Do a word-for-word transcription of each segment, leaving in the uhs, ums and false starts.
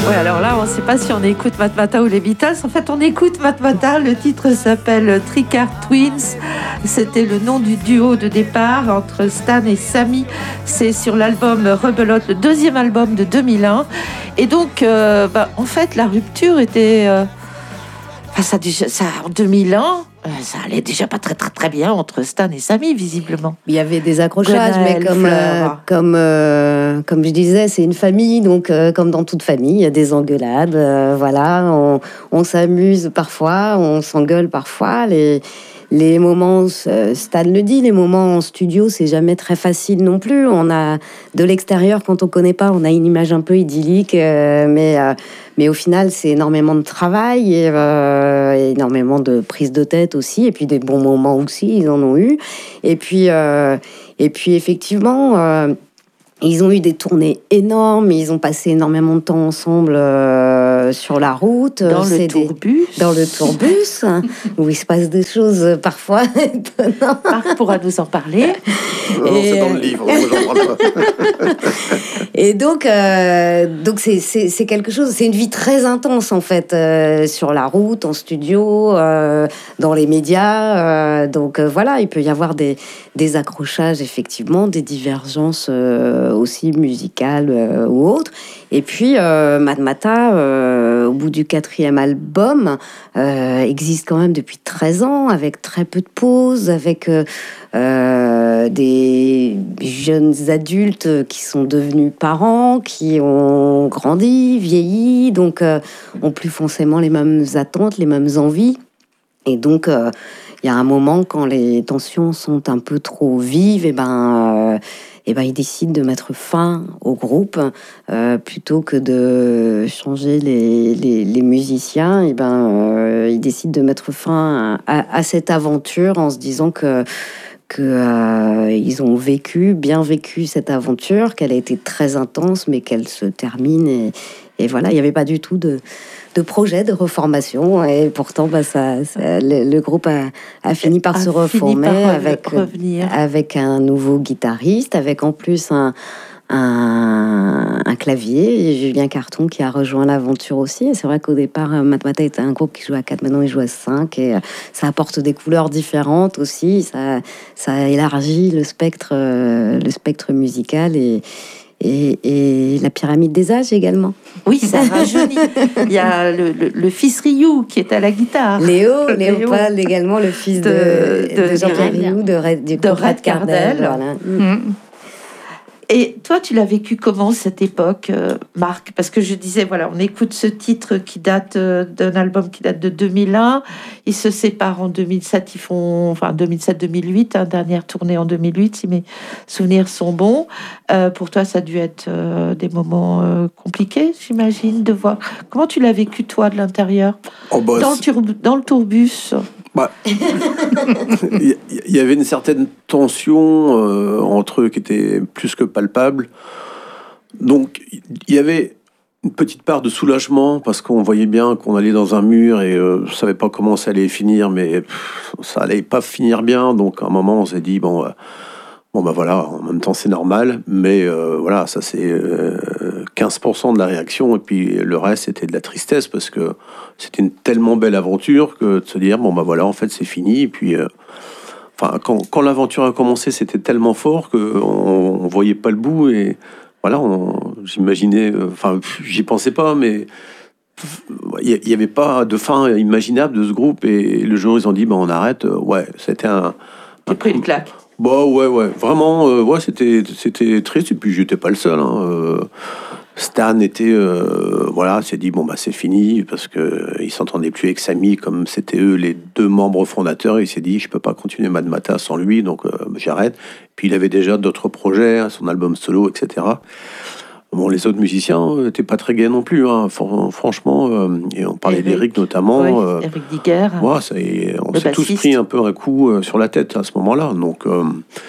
Ouais, alors là, on ne sait pas si on écoute Matmatah ou les Beatles. En fait, on écoute Matmatah. Le titre s'appelle Tricard Twins. C'était le nom du duo de départ entre Stan et Sammy. C'est sur l'album Rebelote, le deuxième album de deux mille un. Et donc, euh, bah, en fait, la rupture était... Euh, enfin, ça, déjà, ça, en deux mille un... Ça allait déjà pas très très très bien entre Stan et Sammy, visiblement. Il y avait des accrochages, Gwenaël, mais comme euh, comme euh, comme je disais, c'est une famille, donc euh, comme dans toute famille, il y a des engueulades. Euh, voilà, on, on s'amuse parfois, on s'engueule parfois. Les les moments, euh, Stan le dit, les moments en studio, c'est jamais très facile non plus. On a de l'extérieur, quand on connaît pas, on a une image un peu idyllique, euh, mais euh, mais au final, c'est énormément de travail et euh, énormément de prise de tête aussi, et puis des bons moments aussi, ils en ont eu. Et puis, euh, et puis effectivement, euh, ils ont eu des tournées énormes, ils ont passé énormément de temps ensemble euh, sur la route. Dans le tourbus. Des, dans le tourbus, où il se passe des choses parfois étonnantes. Marc pourra nous en parler. Non, non, c'est dans le livre, moi j'en parle pas. Et donc, euh, donc c'est, c'est, c'est quelque chose, c'est une vie très intense en fait, euh, sur la route, en studio, euh, dans les médias. Euh, donc euh, voilà, il peut y avoir des, des accrochages effectivement, des divergences euh, aussi musicales euh, ou autres. Et puis euh, Matmatah, euh, au bout du quatrième album, euh, existe quand même depuis treize ans, avec très peu de pauses, avec euh, euh, des jeunes adultes qui sont devenus parents, qui ont grandi, vieilli, donc euh, ont plus forcément les mêmes attentes, les mêmes envies. Et donc, il euh, y a un moment, quand les tensions sont un peu trop vives, et ben... Euh, et ben, ils décident de mettre fin au groupe euh, plutôt que de changer les, les, les musiciens. Et ben, euh, ils décident de mettre fin à, à, à cette aventure en se disant que que euh, ils ont vécu, bien vécu cette aventure, qu'elle a été très intense, mais qu'elle se termine. Et, et voilà, il n'y avait pas du tout de de projet de reformation, et pourtant bah, ça, ça, le, le groupe a, a fini par a se reformer par avec, avec un nouveau guitariste, avec en plus un, un, un clavier, et Julien Carton qui a rejoint l'aventure aussi. Et c'est vrai qu'au départ, Matmatah était un groupe qui jouait à quatre, maintenant il joue à cinq, et ça apporte des couleurs différentes aussi, ça, ça élargit le spectre, le spectre musical, et Et, et la pyramide des âges également. Oui, ça rajeunit. Il y a le, le, le fils Rioux qui est à la guitare. Léo, Léopold également, le fils de, de, de, de Jean-Pierre Rioux, de, de, de Red Cardel. Voilà. Mmh. Et toi, tu l'as vécu comment cette époque, euh, Marc? Parce que je disais, voilà, on écoute ce titre qui date euh, d'un album qui date de deux mille un. Ils se séparent en deux mille sept. Ils font, enfin, deux mille sept deux mille huit, hein, dernière tournée en deux mille huit, si mes souvenirs sont bons. Euh, pour toi, ça a dû être euh, des moments euh, compliqués, j'imagine, de voir. Comment tu l'as vécu, toi, de l'intérieur? Oh, bah, dans, le tur- dans le tourbus. Bah, il y, y avait une certaine tension euh, entre eux qui était plus que palpable. Donc, il y avait une petite part de soulagement parce qu'on voyait bien qu'on allait dans un mur et euh, on savait pas comment ça allait finir, mais pff, ça allait pas finir bien. Donc, à un moment, on s'est dit bon, euh, bon bah voilà. En même temps, c'est normal, mais euh, voilà, ça c'est euh, quinze pour cent de la réaction, et puis le reste c'était de la tristesse parce que c'était une tellement belle aventure que de se dire bon bah voilà, en fait c'est fini. Et puis euh, enfin quand, quand l'aventure a commencé, c'était tellement fort que on, on voyait pas le bout, et voilà, on, j'imaginais, enfin euh, j'y pensais pas, mais il n'y avait pas de fin imaginable de ce groupe, et le jour où ils ont dit bah on arrête, euh, ouais, c'était un, J'ai pris une claque. Bah ouais, ouais, vraiment, euh, ouais, c'était, c'était triste, et puis j'étais pas le seul, hein. Euh, Stan était, euh, voilà, s'est dit bon bah c'est fini parce que euh, il s'entendait plus avec Sammy, comme c'était eux les deux membres fondateurs. Il s'est dit je peux pas continuer Matmatah sans lui, donc euh, j'arrête. Puis il avait déjà d'autres projets, hein, son album solo, et cetera. Bon, les autres musiciens n'étaient pas très gays non plus, hein, franchement. Euh, et on parlait d'Eric notamment. Oui, euh, Eric Digger. Ouais, ça y est, on le s'est bassiste. tous pris un peu un coup euh, sur la tête à ce moment-là. Donc, euh,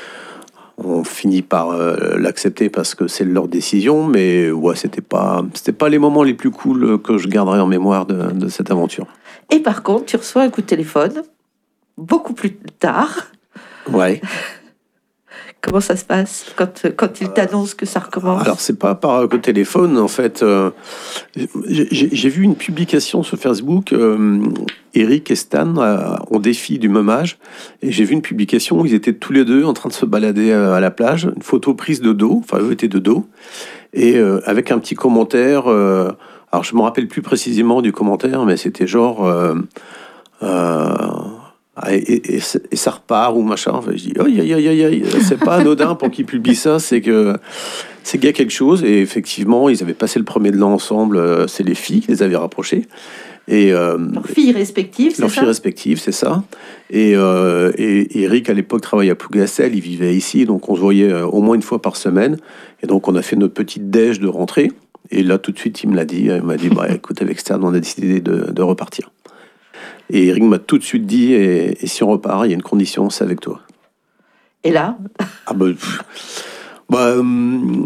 on finit par euh, l'accepter parce que c'est leur décision. Mais ouais, c'était pas, c'était pas les moments les plus cool que je garderai en mémoire de, de cette aventure. Et par contre, tu reçois un coup de téléphone beaucoup plus tard. Ouais. Comment ça se passe quand, quand il t'annonce que ça recommence? Alors, c'est pas par euh, téléphone, en fait. Euh, j'ai, j'ai vu une publication sur Facebook. Euh, Eric et Stan euh, ont des filles du même âge. Et j'ai vu une publication où ils étaient tous les deux en train de se balader à la plage. Une photo prise de dos. Enfin, eux étaient de dos. Et euh, avec un petit commentaire. Euh, alors, je me rappelle plus précisément du commentaire, mais c'était genre... Euh, euh, Et, et, et ça repart ou machin. Enfin, je dis, aïe, aïe, aïe, aïe, c'est pas anodin pour qu'ils publient ça, c'est que c'est qu'il y a quelque chose. Et effectivement, ils avaient passé le premier de l'an ensemble, c'est les filles qui les avaient rapprochés. Et, euh, leurs filles respectives, c'est leurs ça filles respectives, c'est ça. Et, euh, et Eric, à l'époque, travaillait à Plougastel, il vivait ici, donc on se voyait au moins une fois par semaine. Et donc, on a fait notre petite déj de rentrée. Et là, tout de suite, il me l'a dit. Il m'a dit, bah, écoute, avec Stan, on a décidé de, de repartir. Et Eric m'a tout de suite dit, et, et si on repart, il y a une condition, c'est avec toi. Et là Ah bah, pff, bah hum,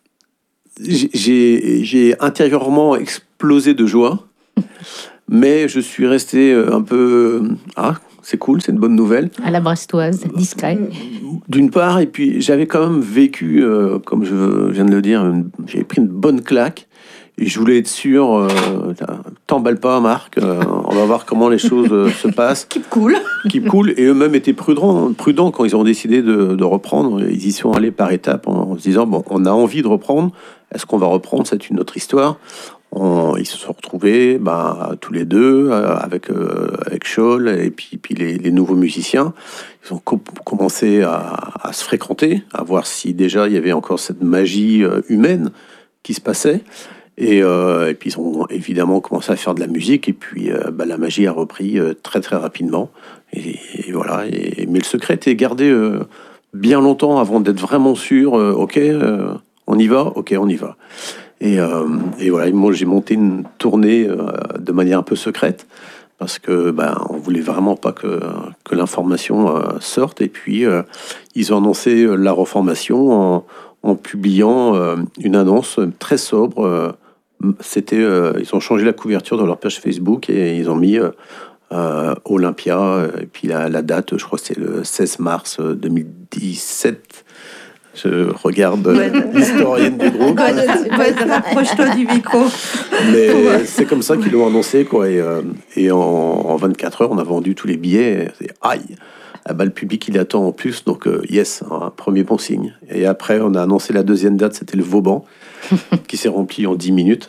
j'ai, j'ai intérieurement explosé de joie, mais je suis resté un peu... Ah, c'est cool, c'est une bonne nouvelle. À la brestoise, discret. D'une part, et puis j'avais quand même vécu, euh, comme je viens de le dire, une, j'avais pris une bonne claque. Et je voulais être sûr, euh, t'emballe pas, Marc, euh, on va voir comment les choses euh, se passent. Keep cool. Keep cool. Et eux-mêmes étaient prudents, prudents quand ils ont décidé de, de reprendre. Ils y sont allés par étapes en, en se disant, bon, on a envie de reprendre. Est-ce qu'on va reprendre? C'est une autre histoire. On, ils se sont retrouvés bah, tous les deux euh, avec, euh, avec Scholl et puis, puis les, les nouveaux musiciens. Ils ont co- commencé à, à se fréquenter, à voir si déjà il y avait encore cette magie euh, humaine qui se passait. Et, euh, et puis ils ont évidemment commencé à faire de la musique et puis euh, bah, la magie a repris euh, très très rapidement et, et voilà. Et, mais le secret était gardé euh, bien longtemps avant d'être vraiment sûr. Euh, ok, euh, on y va. Ok, on y va. Et, euh, et voilà. Moi j'ai monté une tournée euh, de manière un peu secrète parce que bah, on voulait vraiment pas que que l'information euh, sorte. Et puis euh, ils ont annoncé la reformation en en publiant euh, une annonce très sobre. Euh, c'était, euh, ils ont changé la couverture de leur page Facebook et ils ont mis euh, euh, Olympia, et puis la, la date, je crois que c'est le seize mars deux mille dix-sept. Je regarde Ouais. l'historienne du groupe. Ouais, ouais, rapproche-toi du micro. Mais c'est comme ça qu'ils l'ont annoncé, quoi. Et, euh, et en, en vingt-quatre heures, on a vendu tous les billets. C'est aïe! Ah bah, le public, il attend en plus, donc euh, yes, un premier bon signe. Et après, on a annoncé la deuxième date, c'était le Vauban, qui s'est rempli en dix minutes.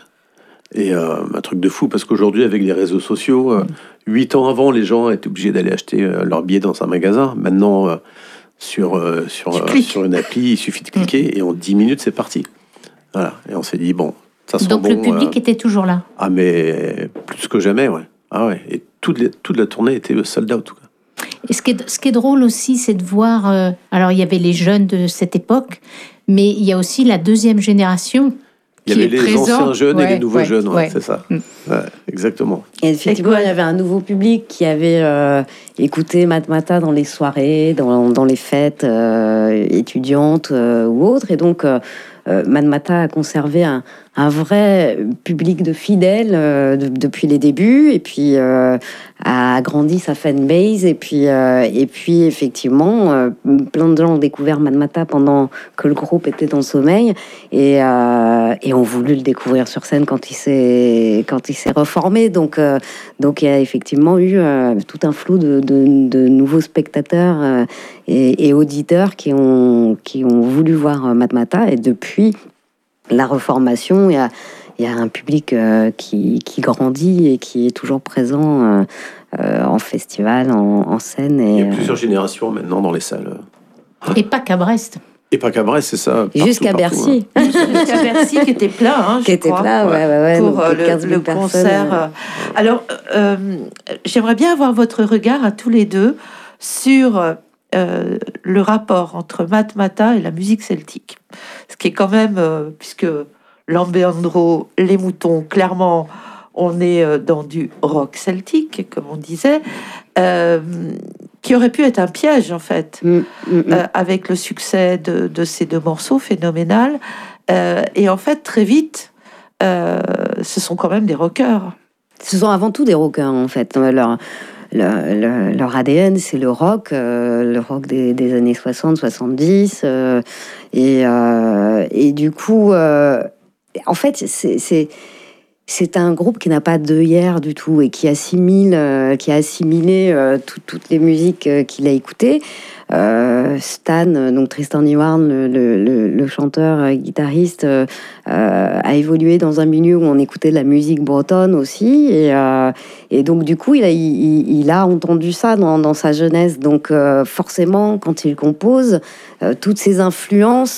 Et euh, un truc de fou, parce qu'aujourd'hui, avec les réseaux sociaux, huit euh, ans avant, les gens étaient obligés d'aller acheter euh, leurs billets dans un magasin. Maintenant, euh, sur, euh, sur, euh, sur une appli, il suffit de cliquer, et en dix minutes, c'est parti. Voilà, et on s'est dit, bon, ça sent Donc bon. le public euh, était toujours là. Ah, mais plus que jamais, ouais. Ah ouais, et toute, les, toute la tournée était sold out, en tout cas. Et ce qui est, ce qui est drôle aussi, c'est de voir... Euh, alors, il y avait les jeunes de cette époque, mais il y a aussi la deuxième génération Il y qui avait est les présent. anciens jeunes Ouais, et les nouveaux ouais, jeunes, ouais, ouais. c'est ça. Mm. Ouais, exactement. Et effectivement, il y avait un nouveau public qui avait euh, écouté Matmata dans les soirées, dans, dans les fêtes euh, étudiantes euh, ou autres. Et donc, euh, euh, Matmata a conservé un, un vrai public de fidèles euh, de, depuis les débuts. Et puis, euh, a agrandi sa fanbase. Et puis, euh, et puis effectivement, euh, plein de gens ont découvert Matmata pendant que le groupe était dans le sommeil. Et, euh, et ont voulu le découvrir sur scène quand il s'est, quand il s'est reformé. Donc, euh, donc il y a effectivement eu euh, tout un flot de, de, de nouveaux spectateurs euh, et, et auditeurs qui ont, qui ont voulu voir euh, Matmata. Et depuis la reformation, il y a, il y a un public euh, qui, qui grandit et qui est toujours présent euh, euh, en festival, en, en scène. Et, Il y a plusieurs générations maintenant dans les salles. Et pas qu'à Brest. Et pas qu'à Brest, c'est ça. et partout, jusqu'à partout, Bercy. hein. Jusqu'à Bercy, qui était plein, hein, je Qui était crois, plein, ouais, ouais, ouais. pour donc euh, le, quinze mille le personnes, concert. euh, Alors, euh, j'aimerais bien avoir votre regard à tous les deux sur euh, le rapport entre Matmata et la musique celtique. Ce qui est quand même, euh, puisque Lambéandro, les moutons, clairement, on est euh, dans du rock celtique, comme on disait, euh, qui aurait pu être un piège, en fait, mm, mm, mm. euh, avec le succès de, de ces deux morceaux phénoménal. Euh, et en fait, très vite, euh, ce sont quand même des rockers. Ce sont avant tout des rockers, en fait. Leur, le, le, leur A D N, c'est le rock, euh, le rock des, des années soixante, soixante-dix. Euh, et, euh, et du coup, euh, en fait, c'est, c'est, c'est un groupe qui n'a pas d'œillère du tout et qui assimile, euh, qui a assimilé euh, tout, toutes les musiques euh, qu'il a écoutées. Euh, Stan, donc Tristan Iward, le, le, le chanteur et guitariste, euh, a évolué dans un milieu où on écoutait de la musique bretonne aussi, et, euh, et donc du coup il a, il, il a entendu ça dans, dans sa jeunesse, donc euh, forcément quand il compose, euh, toutes ces influences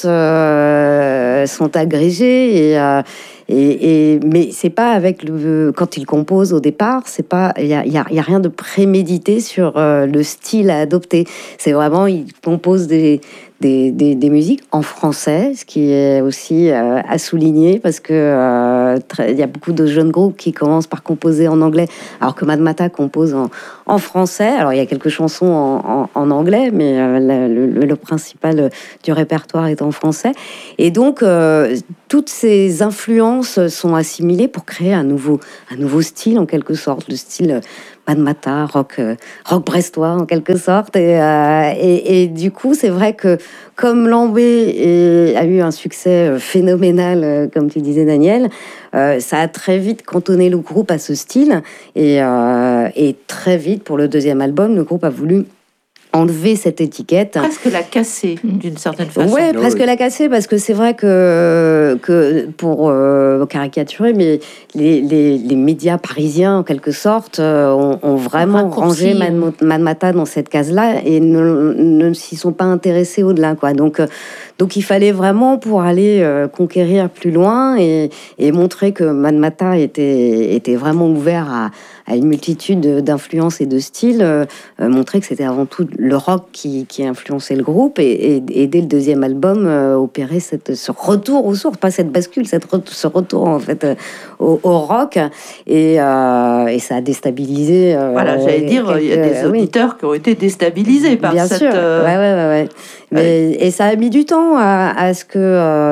euh, sont agrégées, et, euh, et, et mais c'est pas avec le, quand il compose au départ, c'est pas, il y a, y a, y a rien de prémédité sur euh, le style à adopter, c'est vraiment, il compose des Des, des, des musiques en français, ce qui est aussi euh, à souligner, parce que euh, très, il y a beaucoup de jeunes groupes qui commencent par composer en anglais, alors que Matmatah compose en, en français. Alors il y a quelques chansons en, en, en anglais, mais euh, le, le, le principal du répertoire est en français. Et donc euh, toutes ces influences sont assimilées pour créer un nouveau, un nouveau style en quelque sorte, le style Matmatah, rock, euh, rock brestois en quelque sorte. Et, euh, et, et du coup, c'est vrai que comme Lambé a eu un succès phénoménal, euh, comme tu disais Daniel, euh, ça a très vite cantonné le groupe à ce style. Et, euh, et très vite, pour le deuxième album, le groupe a voulu enlever cette étiquette. Presque la casser, d'une certaine façon. Ouais, presque la casser, parce que c'est vrai que, que pour euh, caricaturer, mais les, les, les médias parisiens, en quelque sorte, euh, ont, ont vraiment rangé Matmatah dans cette case-là et ne, ne s'y sont pas intéressés au-delà, quoi. Donc, euh, donc il fallait vraiment, pour aller euh, conquérir plus loin et, et montrer que Matmatah était, était vraiment ouvert à, à une multitude d'influences et de styles, euh, montrer que c'était avant tout le rock qui, qui influençait le groupe, et, et, et dès le deuxième album, euh, opérer cette, ce retour aux sources, pas cette bascule, cette re, ce retour en fait euh, au, au rock, et, euh, et ça a déstabilisé. Euh, voilà, j'allais dire, quelques, il y a des auditeurs oui. qui ont été déstabilisés par Bien cette. Bien sûr, euh... ouais, ouais, ouais, ouais. Mais, ouais. Et ça a mis du temps à, à ce que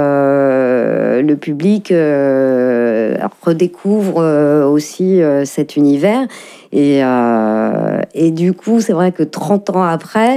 euh, le public euh, redécouvre euh, aussi euh, cet univers. Et, euh, et du coup, c'est vrai que trente ans après,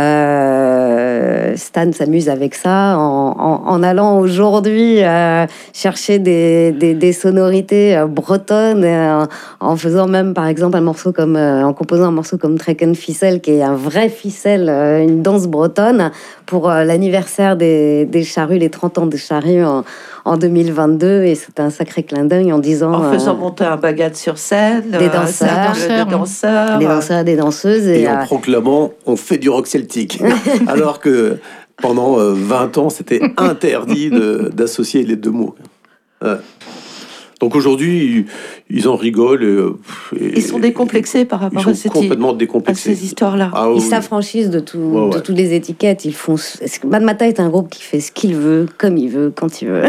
euh, Stan s'amuse avec ça en, en, en allant aujourd'hui euh, chercher des, des, des sonorités euh, bretonnes, en, en faisant même, par exemple, un morceau comme, euh, en composant un morceau comme Trekken Ficelle, qui est un vrai ficelle, euh, une danse bretonne, pour euh, l'anniversaire des, des Charrues, les trente ans des Charrues en, en deux mille vingt-deux, et c'était un sacré clin d'œil en disant... En faisant euh, monter un bagad sur scène, des danseurs, des danseurs, des danseurs et des danseuses. Et, et en euh... proclamant, on fait du rock celtique. Alors que pendant euh, vingt ans, c'était interdit de, d'associer les deux mots. Euh. Donc aujourd'hui, ils, ils en rigolent. Et, et, ils sont décomplexés par rapport à, cette, complètement décomplexés. à ces histoires-là. Ah, ils oui. s'affranchissent de, tout, ouais, de ouais. toutes les étiquettes. Ils font... Matmatah est un groupe qui fait ce qu'il veut, comme il veut, quand il veut.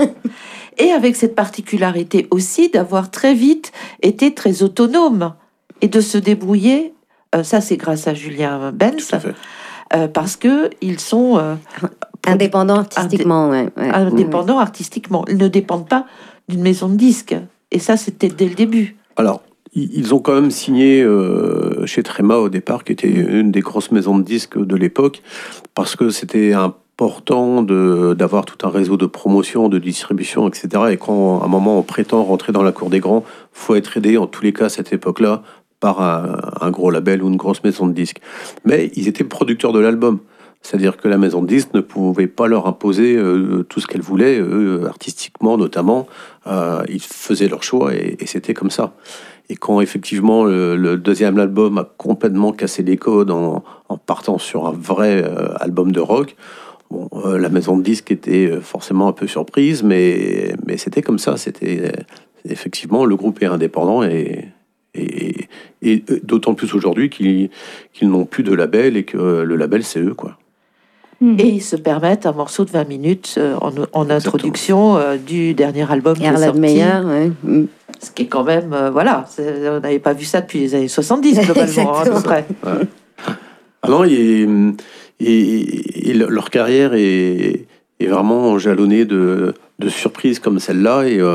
Et avec cette particularité aussi d'avoir très vite été très autonome et de se débrouiller. Euh, ça, c'est grâce à Julien Benz, euh, parce que ils sont euh, indépendants artistiquement. Indé- ouais, ouais. Indépendants ouais. artistiquement. Ils ne dépendent pas d'une maison de disques. Et ça, c'était dès le début. Alors, ils ont quand même signé euh, chez Tréma au départ, qui était une des grosses maisons de disques de l'époque, parce que c'était important de, d'avoir tout un réseau de promotion, de distribution, et cetera. Et quand, à un moment, on prétend rentrer dans la cour des grands, faut être aidé, en tous les cas, à cette époque-là, par un, un gros label ou une grosse maison de disques. Mais ils étaient producteurs de l'album. C'est-à-dire que la maison de disques ne pouvait pas leur imposer euh, tout ce qu'elle voulait, eux, artistiquement notamment. Euh, ils faisaient leur choix et, et c'était comme ça. Et quand effectivement le, le deuxième album a complètement cassé les codes en, en partant sur un vrai euh, album de rock, bon, euh, la maison de disques était forcément un peu surprise, mais, mais c'était comme ça. C'était effectivement, le groupe est indépendant et... Et, et, et d'autant plus aujourd'hui qu'ils, qu'ils n'ont plus de label et que le label, c'est eux, quoi. Et ils se permettent un morceau de vingt minutes en, en introduction euh, du dernier album qui est sorti. Meyer, ouais. Ce qui est quand même... Euh, voilà, c'est, on n'avait pas vu ça depuis les années soixante-dix, globalement, à peu près. Ouais. Ah non, et, et, et leur carrière est, est vraiment jalonnée de, de surprises comme celle-là. Et, euh,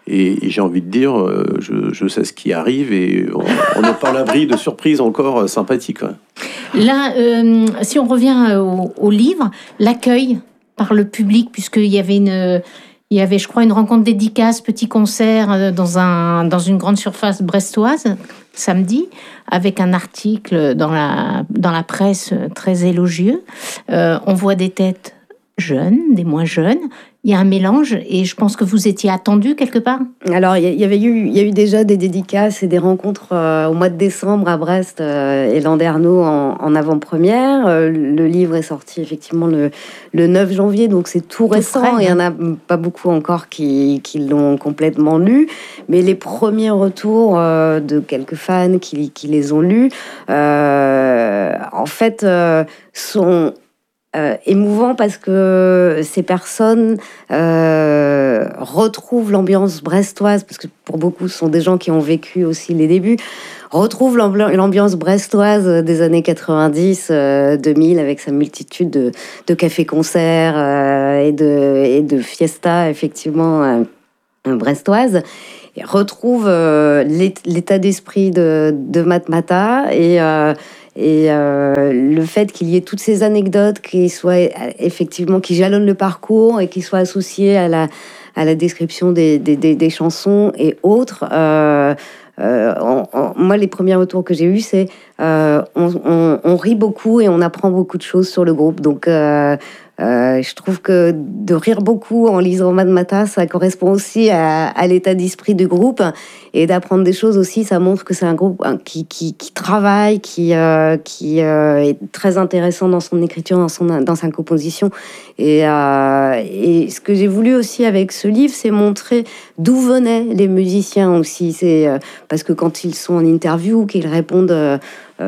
Et, et j'ai envie de dire, euh, je, je sais ce qui arrive et on n'est pas à l'abri de surprises encore euh, sympathiques. Ouais. Là, euh, si on revient au, au livre, l'accueil par le public, puisqu'il y avait une... Il y avait, je crois, une rencontre dédicace, petit concert dans, un, dans une grande surface brestoise, samedi, avec un article dans la, dans la presse très élogieux. Euh, on voit des têtes jeunes, des moins jeunes. Il y a un mélange et je pense que vous étiez attendu quelque part. Alors, il y avait eu, il y a eu déjà des dédicaces et des rencontres euh, au mois de décembre à Brest euh, et Landerneau en, en avant-première. Euh, le livre est sorti effectivement le, le neuf janvier, donc c'est tout, tout récent. Frais, il n'y en a pas beaucoup encore qui, qui l'ont complètement lu, mais les premiers retours euh, de quelques fans qui, qui les ont lus, euh, en fait, euh, sont... Euh, émouvant parce que ces personnes euh, retrouvent l'ambiance brestoise, parce que pour beaucoup, ce sont des gens qui ont vécu aussi les débuts, retrouvent l'ambiance brestoise des années quatre-vingt-dix, euh, deux mille, avec sa multitude de, de cafés-concerts euh, et, de, et de fiestas, effectivement, euh, brestoises. Et retrouvent euh, l'état d'esprit de, de Matmata et... Euh, Et euh, le fait qu'il y ait toutes ces anecdotes qui soient effectivement qui jalonnent le parcours et qui soient associées à la à la description des des, des, des chansons et autres. Euh, euh, on, on, moi, les premiers retours que j'ai eus, c'est euh, on, on, on rit beaucoup et on apprend beaucoup de choses sur le groupe. Donc euh, Euh, je trouve que de rire beaucoup en lisant Matmata, ça correspond aussi à, à l'état d'esprit du groupe, et d'apprendre des choses aussi, ça montre que c'est un groupe qui, qui, qui travaille, qui, euh, qui euh, est très intéressant dans son écriture, dans, son, dans sa composition. Et, euh, et ce que j'ai voulu aussi avec ce livre, c'est montrer d'où venaient les musiciens aussi. C'est, euh, parce que quand ils sont en interview, qu'ils répondent... Euh,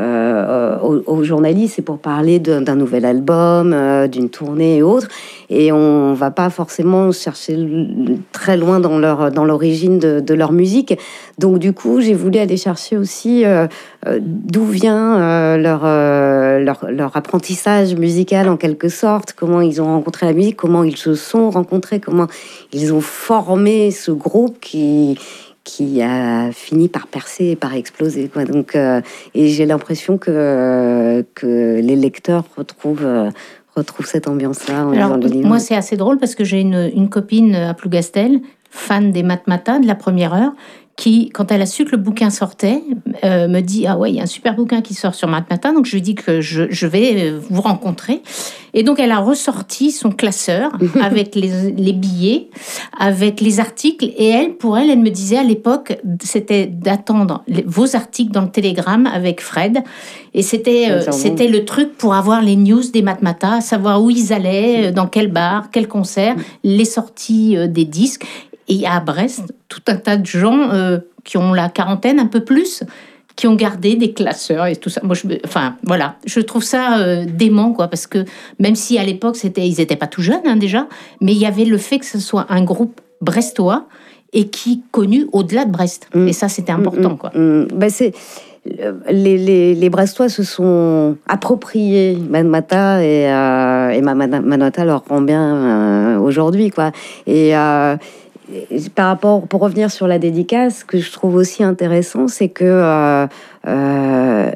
Euh, aux, aux journalistes, c'est pour parler de, d'un nouvel album, euh, d'une tournée et autres, et on va pas forcément chercher très loin dans leur dans l'origine de, de leur musique. Donc du coup, j'ai voulu aller chercher aussi euh, euh, d'où vient euh, leur, euh, leur leur apprentissage musical en quelque sorte, comment ils ont rencontré la musique, comment ils se sont rencontrés, comment ils ont formé ce groupe qui qui a fini par percer et par exploser, quoi. Donc, euh, et j'ai l'impression que, que les lecteurs retrouvent, euh, retrouvent cette ambiance-là en lisant le livre. Moi, c'est assez drôle parce que j'ai une, une copine à Plougastel, fan des Matmata, de la première heure, qui, quand elle a su que le bouquin sortait, euh, me dit « Ah ouais, il y a un super bouquin qui sort sur Matmata, donc je lui dis que je, je vais vous rencontrer. » Et donc, elle a ressorti son classeur avec les, les billets, avec les articles. Et elle, pour elle, elle me disait à l'époque, c'était d'attendre les, vos articles dans le Télégramme avec Fred. Et c'était, euh, c'était le truc pour avoir les news des Matmata, savoir où ils allaient, dans quel bar, quel concert, les sorties euh, des disques. Et à Brest, tout un tas de gens euh, qui ont la quarantaine, un peu plus, qui ont gardé des classeurs et tout ça. Moi, je, enfin, voilà, je trouve ça euh, dément, quoi, parce que même si à l'époque, c'était, ils n'étaient pas tout jeunes, hein, déjà, mais il y avait le fait que ce soit un groupe brestois et qui connu au-delà de Brest. Mmh. Et ça, c'était important, mmh, quoi. Mmh. Ben, c'est... Les, les, les Brestois se sont appropriés Matmata et, euh, et Matmata leur rend bien euh, aujourd'hui, quoi. Et... Euh, par rapport, pour revenir sur la dédicace, ce que je trouve aussi intéressant, c'est que euh, euh,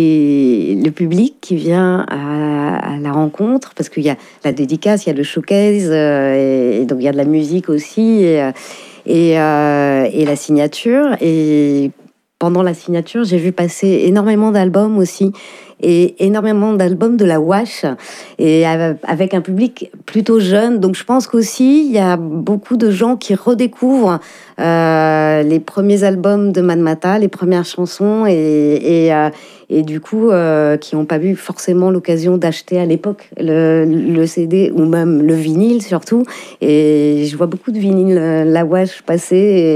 les, le public qui vient à, à la rencontre, parce qu'il y a la dédicace, il y a le showcase, euh, et, et donc il y a de la musique aussi, et, et, euh, et la signature. Et pendant la signature, j'ai vu passer énormément d'albums aussi, et énormément d'albums de la Wash, et avec un public plutôt jeune. Donc je pense qu'aussi il y a beaucoup de gens qui redécouvrent euh, les premiers albums de Matmata, les premières chansons, et, et, euh, et du coup euh, qui n'ont pas eu forcément l'occasion d'acheter à l'époque le, le C D ou même le vinyle surtout. Et je vois beaucoup de vinyles la Wash passer,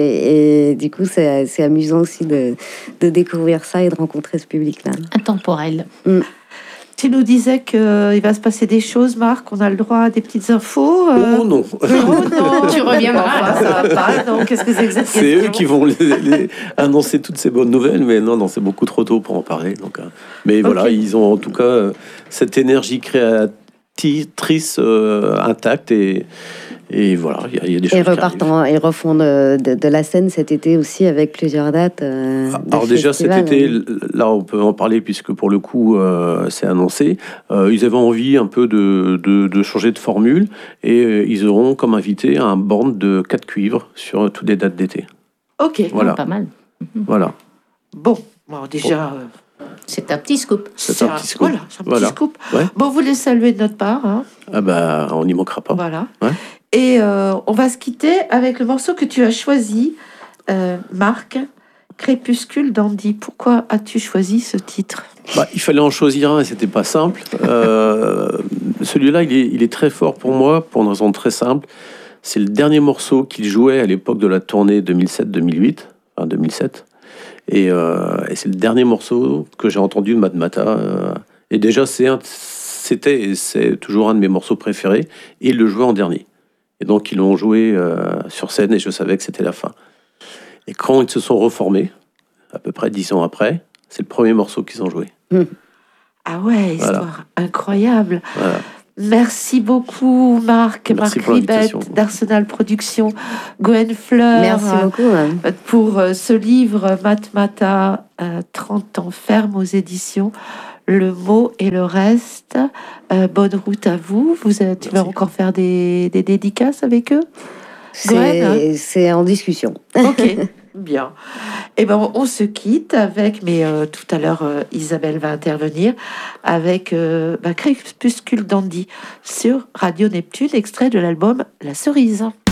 et, et du coup c'est, c'est amusant aussi de, de découvrir ça et de rencontrer ce public-là. Intemporel. Mm. Tu nous disais qu'il euh, va se passer des choses, Marc, on a le droit à des petites infos. Euh... Oh non. Oh non. Tu reviendras. Enfin, ça va pas, donc qu'est-ce que c'est que cette C'est question ? eux qui vont les, les annoncer toutes ces bonnes nouvelles, mais non, non, c'est beaucoup trop tôt pour en parler. Donc, hein. Mais okay. Voilà, ils ont en tout cas euh, cette énergie créatrice euh, intacte, et, Et voilà, il y, y a des choses et repartent qui en, et refont de, de, de la scène cet été aussi avec plusieurs dates. Euh, Alors déjà cet été, là on peut en parler puisque pour le coup euh, c'est annoncé. Euh, ils avaient envie un peu de, de, de changer de formule et euh, ils auront comme invité un band de quatre cuivres sur toutes les dates d'été. Ok. Voilà. Oh, pas mal. Voilà. Bon, bon déjà... Bon. Euh... C'est un petit scoop. C'est un petit scoop. Voilà, c'est un voilà. petit scoop. Ouais. Bon, vous les saluez de notre part. Hein. Ah bah, on n'y manquera pas. Voilà. Ouais. Et euh, on va se quitter avec le morceau que tu as choisi, euh, Marc, Crépuscule Dandy. Pourquoi as-tu choisi ce titre ? Bah, il fallait en choisir un et c'était pas simple. Euh, celui-là, il est, il est très fort pour moi pour une raison très simple. C'est le dernier morceau qu'il jouait à l'époque de la tournée deux mille sept deux mille huit, enfin deux mille sept. Et, euh, et c'est le dernier morceau que j'ai entendu de Matmata. Euh, et déjà, c'est un, c'était et c'est toujours un de mes morceaux préférés. Et il le jouait en dernier. Et donc, ils l'ont joué euh, sur scène et je savais que c'était la fin. Et quand ils se sont reformés, à peu près dix ans après, c'est le premier morceau qu'ils ont joué. Mmh. Ah ouais, histoire voilà. incroyable. Voilà. Merci beaucoup, Marc. Merci Marc Ribette d'Arsenal Productions, Gwen Fleur. Merci beaucoup. Euh, pour euh, ce livre Matmata, euh, trente ans ferme aux éditions Le Mot et le Reste. Euh, bonne route à vous. Vous êtes, tu vas encore faire des, des dédicaces avec eux ? C'est, c'est en discussion. Ok, bien. Eh ben, on se quitte avec, mais euh, tout à l'heure, euh, Isabelle va intervenir, avec euh, bah, Crépuscule Dandy sur Radio Neptune, extrait de l'album La Cerise.